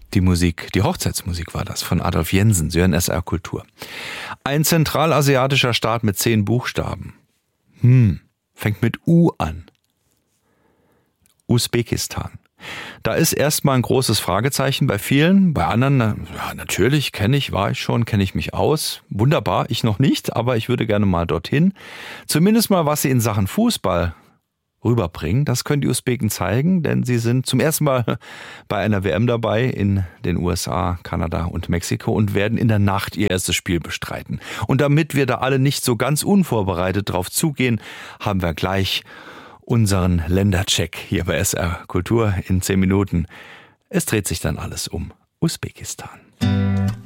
Die Musik, die Hochzeitsmusik war das, von Adolf Jensen, Sie hören SR Kultur. Ein zentralasiatischer Staat mit 10 Buchstaben. Fängt mit U an. Usbekistan. Da ist erstmal ein großes Fragezeichen bei vielen, bei anderen, ja, natürlich, kenne ich mich aus. Wunderbar, ich noch nicht, aber ich würde gerne mal dorthin. Zumindest mal, was sie in Sachen Fußball rüberbringen, das können die Usbeken zeigen, denn sie sind zum ersten Mal bei einer WM dabei in den USA, Kanada und Mexiko und werden in der Nacht ihr erstes Spiel bestreiten. Und damit wir da alle nicht so ganz unvorbereitet drauf zugehen, haben wir gleich unseren Ländercheck hier bei SR Kultur in 10 Minuten. Es dreht sich dann alles um Usbekistan.